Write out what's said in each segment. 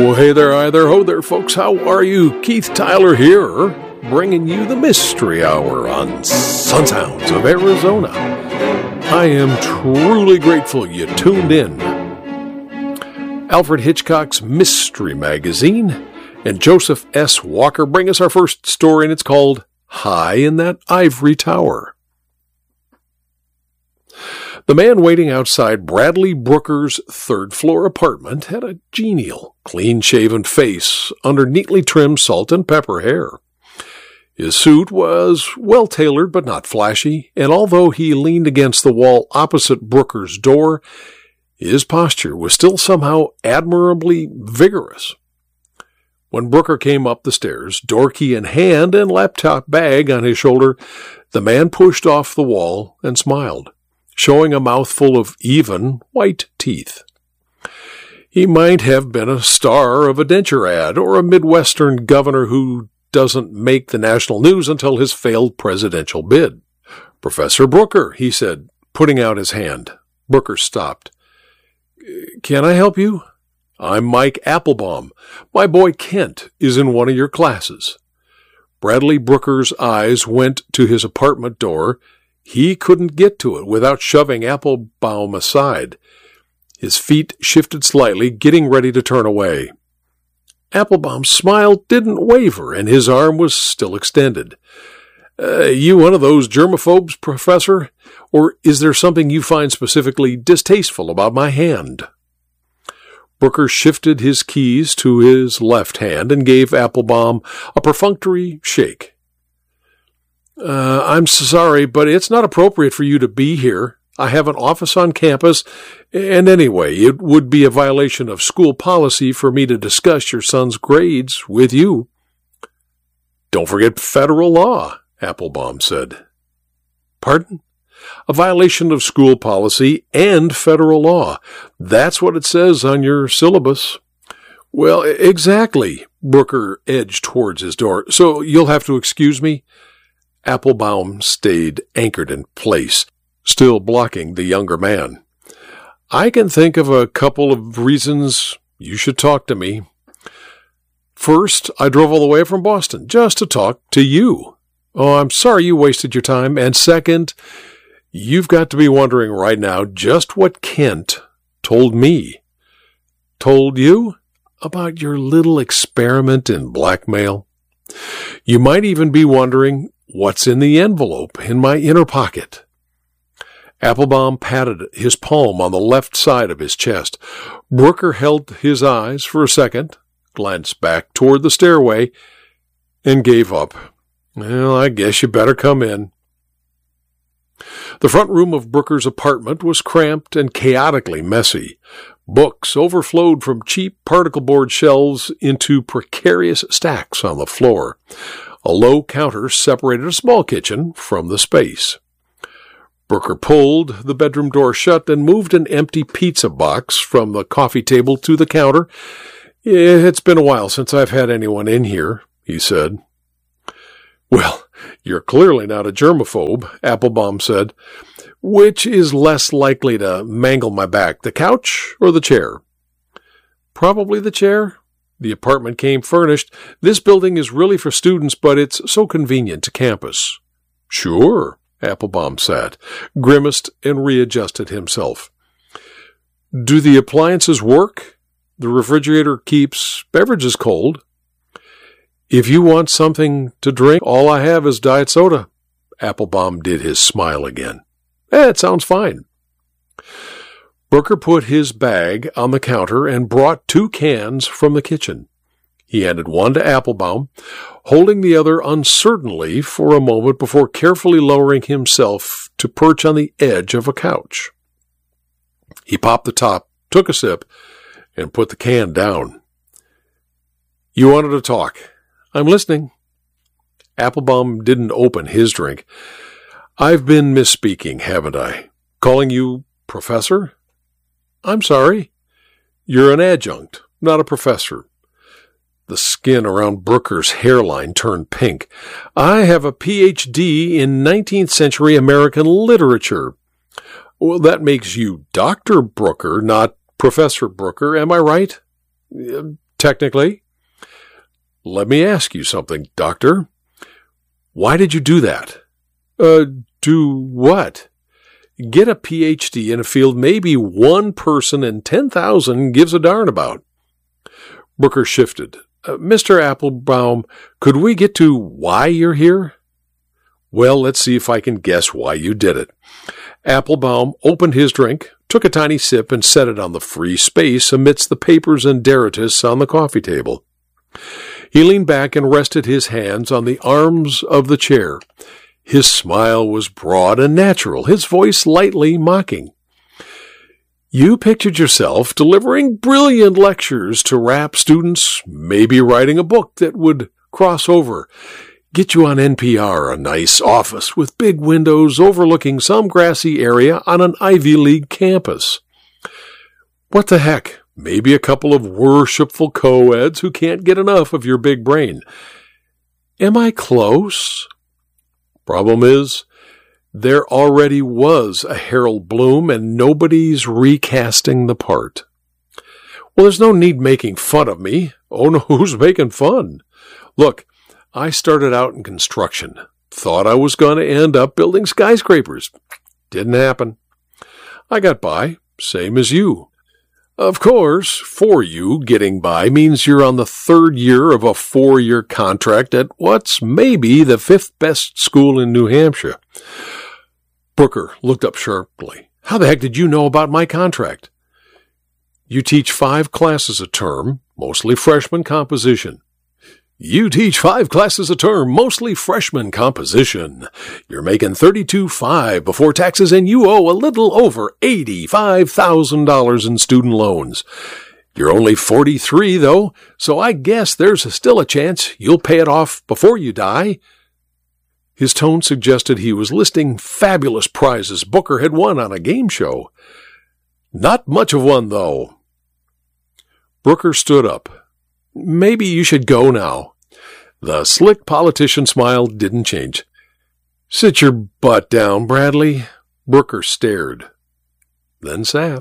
Oh, hey there, hi there, ho there, folks. How are you? Keith Tyler here, bringing you the Mystery Hour on Sun Sounds of Arizona. I am truly grateful you tuned in. Alfred Hitchcock's Mystery Magazine and Joseph S. Walker bring us our first story, and it's called High in That Ivory Tower. The man waiting outside Bradley Brooker's third-floor apartment had a genial, clean-shaven face under neatly trimmed salt and pepper hair. His suit was well-tailored but not flashy, and although he leaned against the wall opposite Brooker's door, his posture was still somehow admirably vigorous. When Brooker came up the stairs, door key in hand and laptop bag on his shoulder, the man pushed off the wall and smiled, showing a mouthful of even, white teeth. He might have been a star of a denture ad or a Midwestern governor who doesn't make the national news until his failed presidential bid. "Professor Brooker," he said, putting out his hand. Brooker stopped. "Can I help you? I'm Mike Applebaum. My boy Kent is in one of your classes." Bradley Brooker's eyes went to his apartment door. He couldn't get to it without shoving Applebaum aside. His feet shifted slightly, getting ready to turn away. Applebaum's smile didn't waver, and his arm was still extended. "You one of those germaphobes, Professor? Or is there something you find specifically distasteful about my hand?" Brooker shifted his keys to his left hand and gave Applebaum a perfunctory shake. "I'm sorry, but it's not appropriate for you to be here. I have an office on campus, and anyway, it would be a violation of school policy for me to discuss your son's grades with you." "Don't forget federal law," Applebaum said. "Pardon?" "A violation of school policy and federal law. That's what it says on your syllabus." "Well, exactly." Brooker edged towards his door. "So you'll have to excuse me." Applebaum stayed anchored in place, still blocking the younger man. "I can think of a couple of reasons you should talk to me. First, I drove all the way from Boston just to talk to you. Oh, I'm sorry you wasted your time. And second, you've got to be wondering right now just what Kent told me." "Told you? About your little experiment in blackmail? You might even be wondering what's in the envelope in my inner pocket." Applebaum patted his palm on the left side of his chest. Brooker held his eyes for a second, glanced back toward the stairway, and gave up. "Well, I guess you better come in." The front room of Brooker's apartment was cramped and chaotically messy. Books overflowed from cheap particle board shelves into precarious stacks on the floor. A low counter separated a small kitchen from the space. Brooker pulled the bedroom door shut and moved an empty pizza box from the coffee table to the counter. "It's been a while since I've had anyone in here," he said. "Well, you're clearly not a germaphobe," Applebaum said. "Which is less likely to mangle my back, the couch or the chair?" "Probably the chair. The apartment came furnished. This building is really for students, but it's so convenient to campus." "Sure." Applebaum sat, grimaced, and readjusted himself. "Do the appliances work? The refrigerator keeps beverages cold." "If you want something to drink, all I have is diet soda." Applebaum did his smile again. "It sounds fine." Brooker put his bag on the counter and brought 2 cans from the kitchen. He handed one to Applebaum, holding the other uncertainly for a moment before carefully lowering himself to perch on the edge of a couch. He popped the top, took a sip, and put the can down. "You wanted to talk. I'm listening." Applebaum didn't open his drink. "I've been misspeaking, haven't I? Calling you Professor?" "I'm sorry." "You're an adjunct, not a professor." The skin around Brooker's hairline turned pink. "I have a Ph.D. in 19th century American literature." "Well, that makes you Dr. Brooker, not Professor Brooker, am I right?" Technically. Let me ask you something, Doctor. Why did you do that? Do what? Get a PhD in a field maybe one person in 10,000 gives a darn about. Brooker shifted. Mr. Applebaum, could we get to why you're here? Well, let's see if I can guess why you did it. Applebaum opened his drink, took a tiny sip, and set it on the free space amidst the papers and Deritus on the coffee table. He leaned back and rested his hands on the arms of the chair. His smile was broad and natural, his voice lightly mocking. You pictured yourself delivering brilliant lectures to rap students, maybe writing a book that would cross over, get you on NPR, a nice office with big windows overlooking some grassy area on an Ivy League campus. What the heck? Maybe a couple of worshipful co-eds who can't get enough of your big brain. Am I close? Problem is, there already was a Harold Bloom, and nobody's recasting the part. Well, there's no need making fun of me. Oh, no, who's making fun? Look, I started out in construction. Thought I was going to end up building skyscrapers. Didn't happen. I got by, same as you. Of course, for you, getting by means you're on the third year of a 4-year contract at what's maybe the 5th best school in New Hampshire. Brooker looked up sharply. How the heck did you know about my contract? You teach 5 classes a term, mostly freshman composition. You teach 5 classes a term, mostly freshman composition. You're making $32,500 before taxes, and you owe a little over $85,000 in student loans. You're only 43, though, so I guess there's still a chance you'll pay it off before you die. His tone suggested he was listing fabulous prizes Booker had won on a game show. Not much of one, though. Brooker stood up. Maybe you should go now. The slick politician smile didn't change. Sit your butt down, Bradley. Brooker stared, then sat.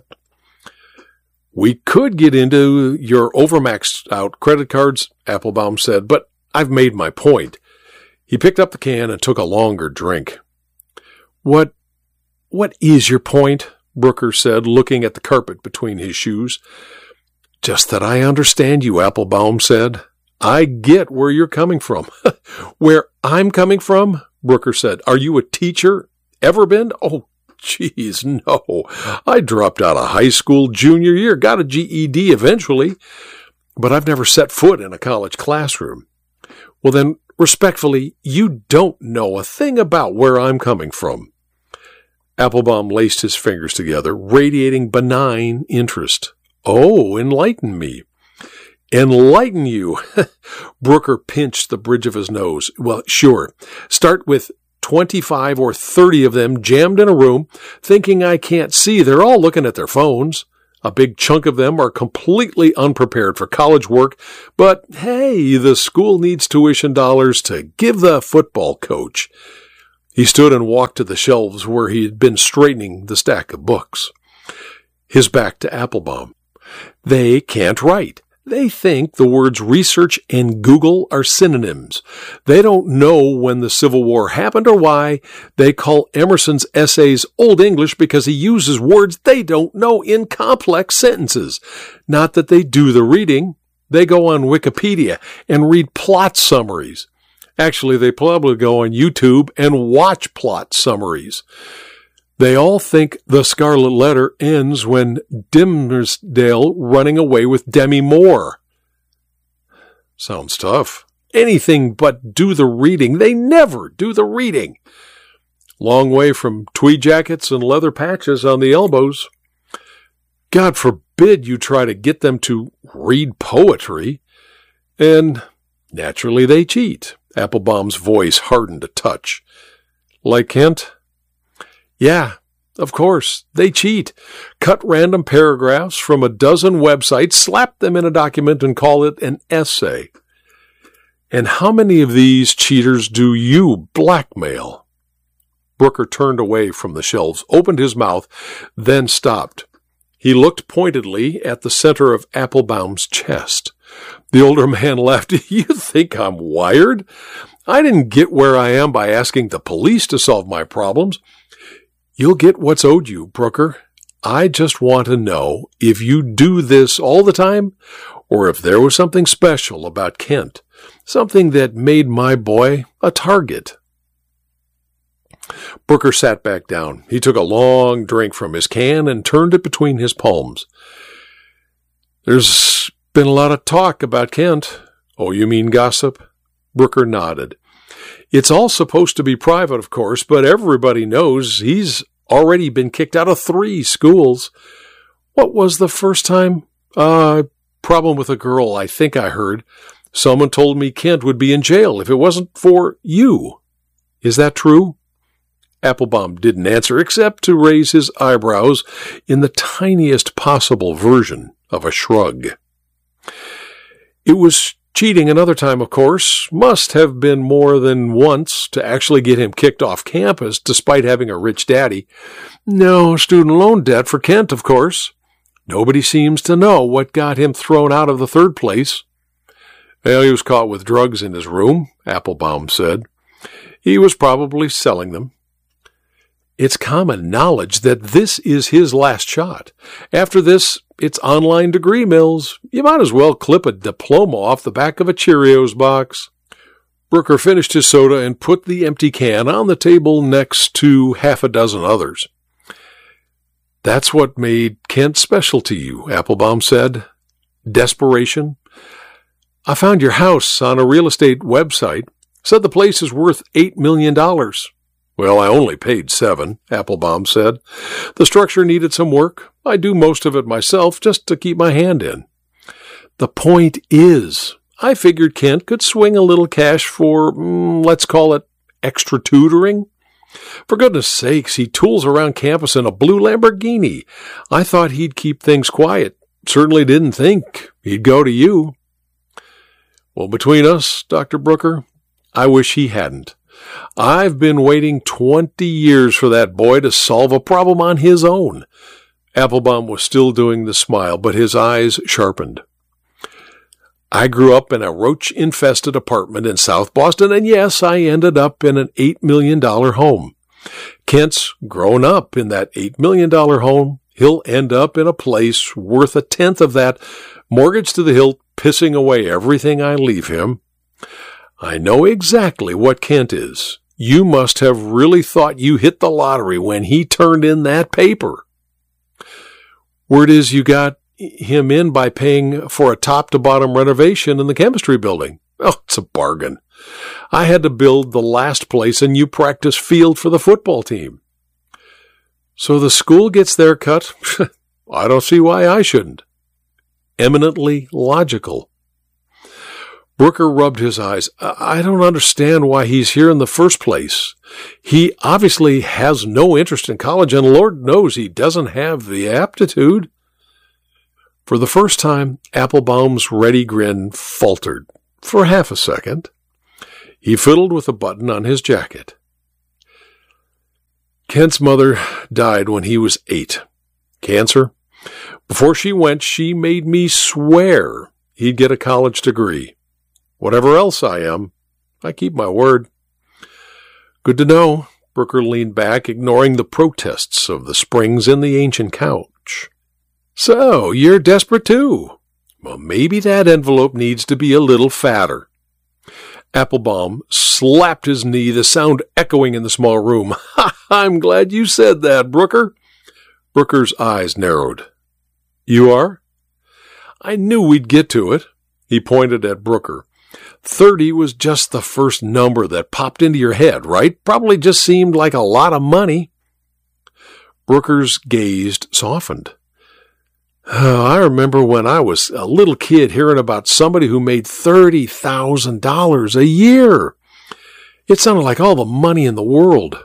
We could get into your overmaxed out credit cards, Applebaum said, but I've made my point. He picked up the can and took a longer drink. What is your point? Brooker said, looking at the carpet between his shoes. Just that I understand you, Applebaum said. I get where you're coming from. Where I'm coming from? Brooker said. Are you a teacher? Ever been? Oh, geez, no. I dropped out of high school junior year, got a GED eventually, but I've never set foot in a college classroom. Well then, respectfully, you don't know a thing about where I'm coming from. Applebaum laced his fingers together, radiating benign interest. Oh, enlighten me. Enlighten you. Brooker pinched the bridge of his nose. Well, sure. Start with 25 or 30 of them jammed in a room, thinking I can't see. They're all looking at their phones. A big chunk of them are completely unprepared for college work, but hey, the school needs tuition dollars to give the football coach. He stood and walked to the shelves where he had been straightening the stack of books. His back to Applebaum. They can't write. They think the words research and Google are synonyms. They don't know when the Civil War happened or why. They call Emerson's essays Old English because he uses words they don't know in complex sentences. Not that they do the reading. They go on Wikipedia and read plot summaries. Actually, they probably go on YouTube and watch plot summaries. They all think The Scarlet Letter ends when Dimmesdale running away with Demi Moore. Sounds tough. Anything but do the reading. They never do the reading. Long way from tweed jackets and leather patches on the elbows. God forbid you try to get them to read poetry. And naturally they cheat. Applebaum's voice hardened a touch. Like Kent? Yeah, of course, they cheat. Cut random paragraphs from a dozen websites, slap them in a document, and call it an essay. And how many of these cheaters do you blackmail? Brooker turned away from the shelves, opened his mouth, then stopped. He looked pointedly at the center of Applebaum's chest. The older man laughed. You think I'm wired? I didn't get where I am by asking the police to solve my problems. You'll get what's owed you, Brooker. I just want to know if you do this all the time, or if there was something special about Kent, something that made my boy a target. Brooker sat back down. He took a long drink from his can and turned it between his palms. There's been a lot of talk about Kent. Oh, you mean gossip? Brooker nodded. It's all supposed to be private, of course, but everybody knows he's already been kicked out of 3 schools. What was the first time? Problem with a girl, I think I heard. Someone told me Kent would be in jail if it wasn't for you. Is that true? Applebaum didn't answer except to raise his eyebrows in the tiniest possible version of a shrug. It was cheating another time, of course. Must have been more than once to actually get him kicked off campus despite having a rich daddy. No student loan debt for Kent, of course. Nobody seems to know what got him thrown out of the 3rd place. Well, he was caught with drugs in his room, Applebaum said. He was probably selling them. It's common knowledge that this is his last shot. After this, it's online degree mills. You might as well clip a diploma off the back of a Cheerios box. Brooker finished his soda and put the empty can on the table next to half a dozen others. That's what made Kent special to you, Applebaum said. Desperation. I found your house on a real estate website. Said the place is worth $8 million. Well, I only paid $7, Applebaum said. The structure needed some work. I do most of it myself just to keep my hand in. The point is, I figured Kent could swing a little cash for, let's call it, extra tutoring. For goodness sakes, he tools around campus in a blue Lamborghini. I thought he'd keep things quiet. Certainly didn't think he'd go to you. Well, between us, Dr. Brooker, I wish he hadn't. I've been waiting 20 years for that boy to solve a problem on his own. Applebaum was still doing the smile, but his eyes sharpened. I grew up in a roach-infested apartment in South Boston, and yes, I ended up in an $8 million home. Kent's grown up in that $8 million home. He'll end up in a place worth 1/10 of that, mortgage to the hilt, pissing away everything I leave him. I know exactly what Kent is. You must have really thought you hit the lottery when he turned in that paper. Word is you got him in by paying for a top-to-bottom renovation in the chemistry building. Oh, it's a bargain. I had to build the last place and you practice field for the football team. So the school gets their cut? I don't see why I shouldn't. Eminently logical. Brooker rubbed his eyes. I don't understand why he's here in the first place. He obviously has no interest in college, and Lord knows he doesn't have the aptitude. For the first time, Applebaum's ready grin faltered for half a second. He fiddled with a button on his jacket. Kent's mother died when he was 8. Cancer. Before she went, she made me swear he'd get a college degree. Whatever else I am, I keep my word. Good to know. Brooker leaned back, ignoring the protests of the springs in the ancient couch. So, you're desperate too. Well, maybe that envelope needs to be a little fatter. Applebaum slapped his knee, the sound echoing in the small room. I'm glad you said that, Brooker. Brooker's eyes narrowed. You are? I knew we'd get to it. He pointed at Brooker. 30 was just the first number that popped into your head, right? Probably just seemed like a lot of money. Brooker's gaze softened. I remember when I was a little kid hearing about somebody who made $30,000 a year. It sounded like all the money in the world.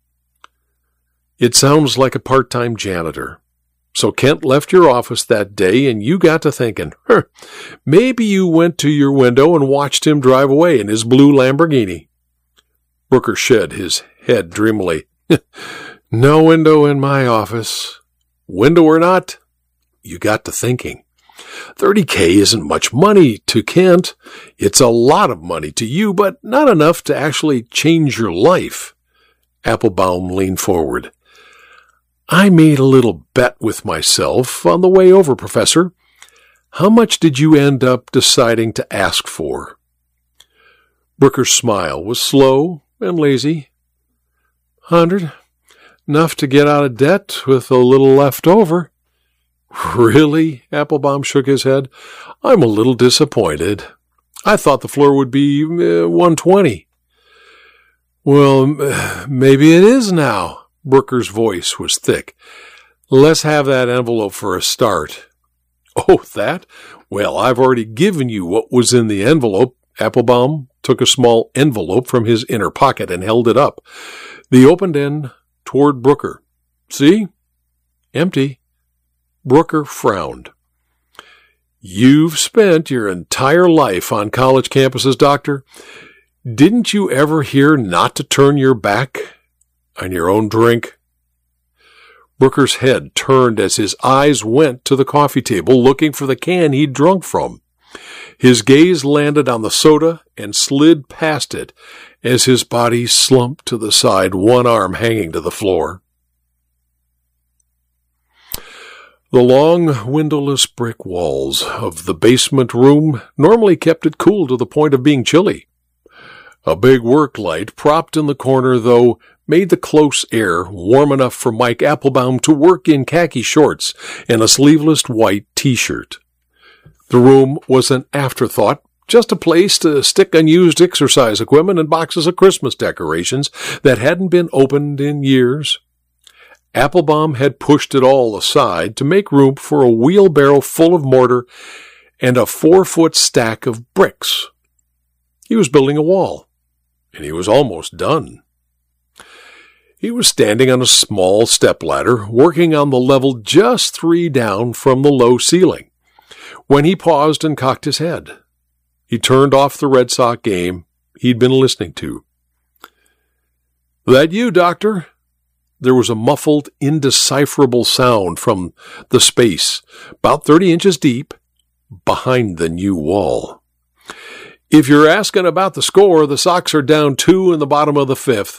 It sounds like a part-time janitor. So Kent left your office that day and you got to thinking, maybe you went to your window and watched him drive away in his blue Lamborghini. Brooker shed his head dreamily. No window in my office. Window or not, you got to thinking. $30K isn't much money to Kent. It's a lot of money to you, but not enough to actually change your life. Applebaum leaned forward. I made a little bet with myself on the way over, Professor. How much did you end up deciding to ask for? Brooker's smile was slow and lazy. 100. Enough to get out of debt with a little left over. Really? Applebaum shook his head. I'm a little disappointed. I thought the floor would be 120. Well, maybe it is now. Brooker's voice was thick. Let's have that envelope for a start. Oh, that? Well, I've already given you what was in the envelope. Applebaum took a small envelope from his inner pocket and held it up, the opened end toward Brooker. See? Empty. Brooker frowned. You've spent your entire life on college campuses, Doctor. Didn't you ever hear not to turn your back on your own drink? Brooker's head turned as his eyes went to the coffee table looking for the can he'd drunk from. His gaze landed on the soda and slid past it as his body slumped to the side, one arm hanging to the floor. The long, windowless brick walls of the basement room normally kept it cool to the point of being chilly. A big work light propped in the corner, though, made the close air warm enough for Mike Applebaum to work in khaki shorts and a sleeveless white T-shirt. The room was an afterthought, just a place to stick unused exercise equipment and boxes of Christmas decorations that hadn't been opened in years. Applebaum had pushed it all aside to make room for a wheelbarrow full of mortar and a 4-foot stack of bricks. He was building a wall, and he was almost done. He was standing on a small stepladder, working on the level just 3 down from the low ceiling, when he paused and cocked his head. He turned off the Red Sox game he'd been listening to. That you, Doctor? There was a muffled, indecipherable sound from the space, about 30 inches deep, behind the new wall. If you're asking about the score, the Sox are down 2 in the bottom of the 5th.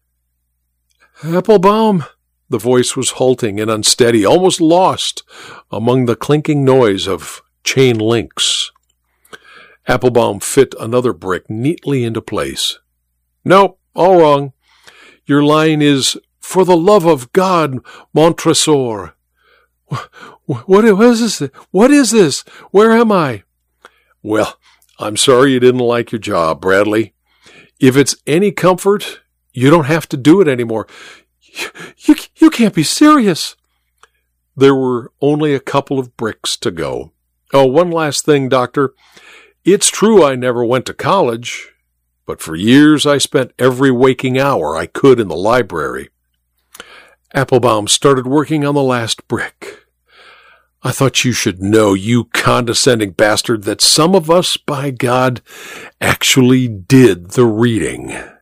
Applebaum, the voice was halting and unsteady, almost lost among the clinking noise of chain links. Applebaum fit another brick neatly into place. Nope, all wrong. Your line is, for the love of God, Montresor. What is this? What is this? Where am I? Well, I'm sorry you didn't like your job, Bradley. If it's any comfort, you don't have to do it anymore. You can't be serious. There were only a couple of bricks to go. Oh, one last thing, Doctor. It's true I never went to college, but for years I spent every waking hour I could in the library. Applebaum started working on the last brick. I thought you should know, you condescending bastard, that some of us, by God, actually did the reading.